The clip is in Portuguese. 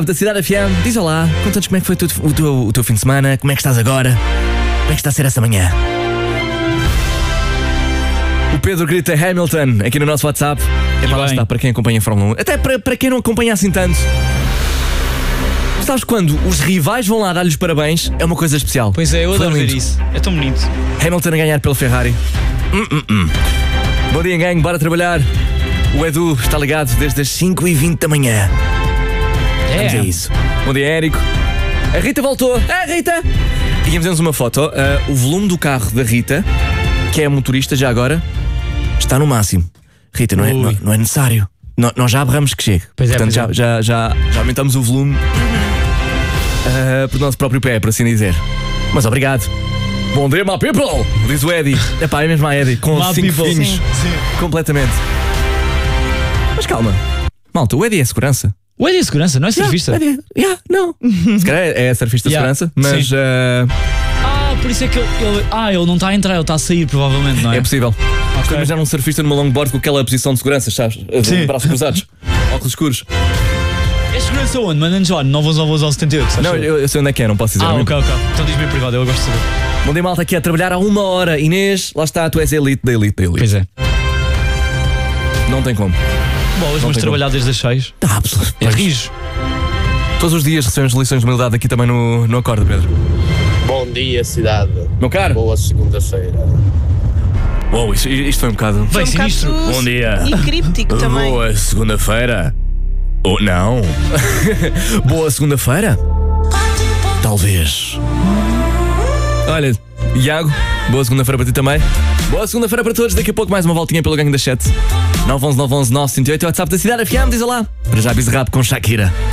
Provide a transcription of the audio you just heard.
Da Cidade FM, diz olá, conta-nos como é que foi o teu fim de semana, como é que estás agora, como é que está a ser essa manhã. O Pedro grita Hamilton aqui no nosso WhatsApp. É para lá está, para quem acompanha a Fórmula 1, até para quem não acompanha assim tanto. Sabes quando os rivais vão lá dar-lhes parabéns, é uma coisa especial. Pois é, eu adoro ver isso, é tão bonito. Hamilton a ganhar pela Ferrari. Bom dia, gang, bora trabalhar. O Edu está ligado desde as 5h20 da manhã. Vamos a isso. Bom dia, Érico. A Rita voltou. Rita! E enviamos uma foto. O volume do carro da Rita, que é a motorista já agora, está no máximo. Rita, não é necessário. Nós já berramos que chega. Portanto, já aumentamos o volume por nosso próprio pé, por assim dizer. Mas obrigado. Bom dia, my people! Diz o Eddie. É mesmo a Eddie, com os 5 filhos. Sim. Completamente. Mas calma. Malta, o Eddie é segurança. O Eddie é segurança, não é surfista? Não. Se calhar é surfista de segurança, mas... por isso é que ele não está a entrar, ele está a sair, provavelmente, não é? É possível. Estou a imaginar um surfista numa longboard com aquela posição de segurança, sabes? Braços cruzados, óculos escuros. É segurança onde? Manda-nos lá, 911 ao 78. Não, eu sei onde é que é, não posso dizer. Ok. Então diz-me em privado, eu gosto de saber. Bom dia, malta, aqui a trabalhar há 1 hora. Inês, lá está, tu és a elite da elite da elite. Pois é. Não tem como. Bom, hoje vamos trabalhar desde as 6. Absolutamente. É rijo. Todos os dias recebemos lições de humildade aqui também no Acorda, Pedro. Bom dia, cidade. Meu caro. Boa segunda-feira. Uou, isto foi um bocado... Bem sinistro. Bom dia. E críptico também. Boa segunda-feira. Não. Boa segunda-feira? Talvez. Olha, Iago, boa segunda-feira para ti também. Boa segunda-feira para todos. Daqui a pouco mais uma voltinha pelo gangue das 7. 911 911 908, WhatsApp da Cidade FM, diz lá. Para já Bizarrap com Shakira.